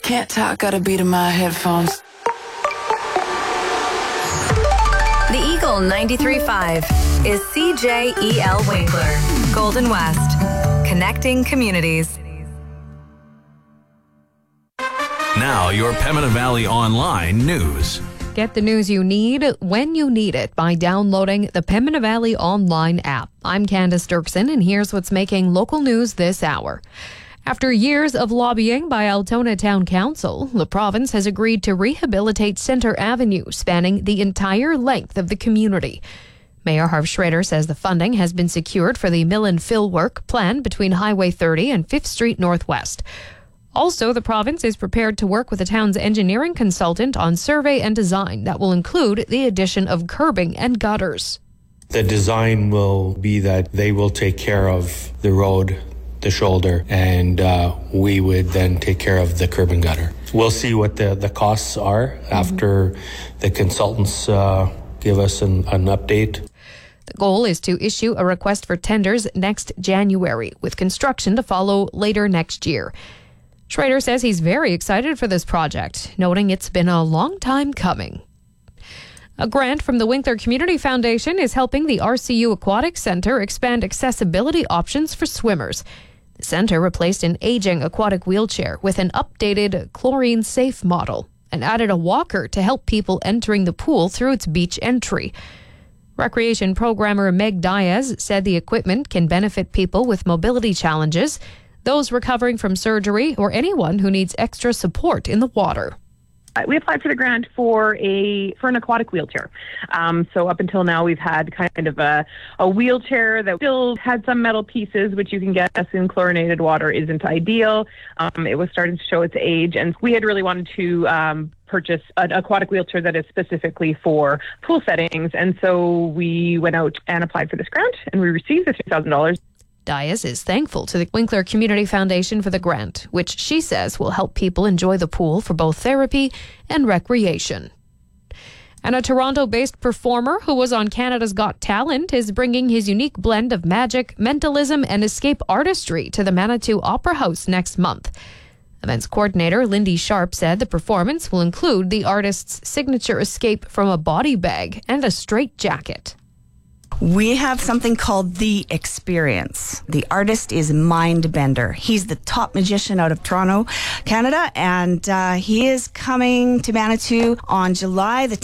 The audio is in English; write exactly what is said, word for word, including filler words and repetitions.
Can't talk, got a beat in my headphones. The Eagle ninety-three point five is C J E L Winkler, Golden West, connecting communities. Now, your Pembina Valley Online news. Get the news you need when you need it by downloading the Pembina Valley Online app. I'm Candace Dirksen, and here's what's making local news this hour. After years of lobbying by Altona Town Council, the province has agreed to rehabilitate Centre Avenue, spanning the entire length of the community. Mayor Harv Schrader says the funding has been secured for the mill and fill work planned between Highway thirty and fifth Street Northwest. Also, the province is prepared to work with the town's engineering consultant on survey and design that will include the addition of curbing and gutters. The design will be that they will take care of the road, the shoulder, and uh, we would then take care of the curb and gutter. We'll see what the, the costs are mm-hmm. after the consultants uh, give us an, an update. The goal is to issue a request for tenders next January, with construction to follow later next year. Schrader says he's very excited for this project, noting it's been a long time coming. A grant from the Winkler Community Foundation is helping the R C U Aquatic Centre expand accessibility options for swimmers. The centre replaced an aging aquatic wheelchair with an updated chlorine-safe model and added a walker to help people entering the pool through its beach entry. Recreation programmer Meg Diaz said the equipment can benefit people with mobility challenges, those recovering from surgery, or anyone who needs extra support in the water. We applied for the grant for a for an aquatic wheelchair. Um, so up until now, we've had kind of a, a wheelchair that still had some metal pieces, which you can get in chlorinated water isn't ideal. Um, it was starting to show its age, and we had really wanted to um, purchase an aquatic wheelchair that is specifically for pool settings. And so we went out and applied for this grant, and we received the three thousand dollars. Diaz is thankful to the Winkler Community Foundation for the grant, which she says will help people enjoy the pool for both therapy and recreation. And a Toronto-based performer who was on Canada's Got Talent is bringing his unique blend of magic, mentalism, and escape artistry to the Manitou Opera House next month. Events coordinator Lindy Sharp said the performance will include the artist's signature escape from a body bag and a straitjacket. We have something called The Experience. The artist is Mindbender. He's the top magician out of Toronto, Canada, and uh, he is coming to Manitou on July the